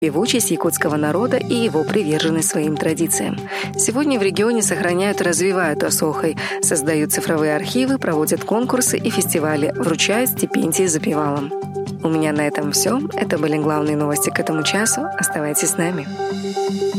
певучесть якутского народа и его приверженность своим традициям. Сегодня в регионе сохраняют и развивают осохой, создают цифровые архивы, проводят конкурсы и фестивали, вручают стипендии запевалам. У меня на этом все. Это были главные новости к этому часу. Оставайтесь с нами.